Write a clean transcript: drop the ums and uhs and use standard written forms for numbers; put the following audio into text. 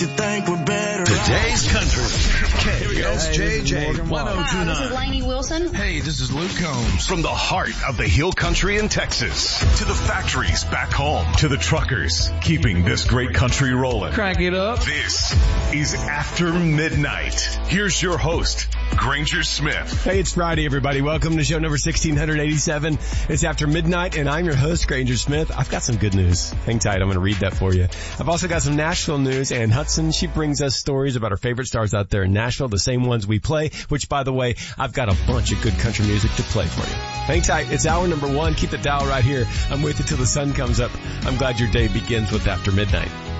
Today's Country. KSJJ 1029. Hi, this is Lainey Wilson. Hey, this is Luke Combs. From the heart of the Hill Country in Texas to the factories back home to the truckers keeping this great country rolling. Crank it up. This is After Midnight. Here's your host, Granger Smith. Hey, it's Friday, everybody. Welcome to show number 1687. It's After Midnight, and I'm your host, Granger Smith. I've got some good news. Hang tight. I'm going to read that for you. I've also got some Nashville news, and Hudson, she brings us stories about our favorite stars out there in Nashville, the same ones we play, which, by the way, I've got a bunch of good country music to play for you. Hang tight. It's hour number one. Keep the dial right here. I'm with you till the sun comes up. I'm glad your day begins with After Midnight.